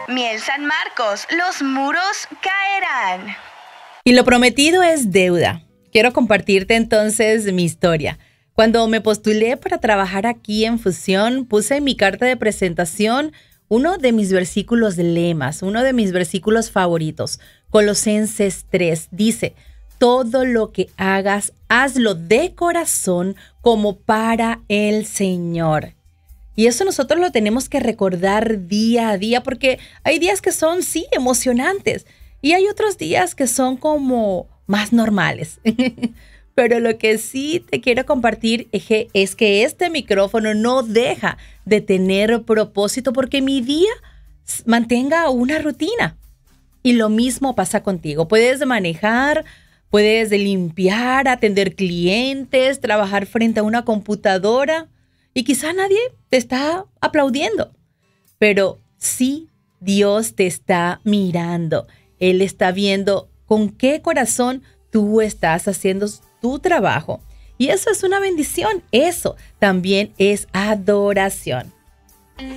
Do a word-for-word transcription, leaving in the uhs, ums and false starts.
Miel San Marcos, los muros caerán. Y lo prometido es deuda. Quiero compartirte entonces mi historia. Cuando me postulé para trabajar aquí en Fusión, puse en mi carta de presentación uno de mis versículos de lemas, uno de mis versículos favoritos. Colosenses tres dice: todo lo que hagas, hazlo de corazón como para el Señor. Y eso nosotros lo tenemos que recordar día a día, porque hay días que son, sí, emocionantes, y hay otros días que son como más normales. Pero lo que sí te quiero compartir es que, es que este micrófono no deja de tener propósito, porque mi día mantenga una rutina. Y lo mismo pasa contigo. Puedes manejar, puedes limpiar, atender clientes, trabajar frente a una computadora y quizá nadie te está aplaudiendo. Pero sí, Dios te está mirando. Él está viendo con qué corazón tú estás haciendo tu trabajo. Y eso es una bendición. Eso también es adoración.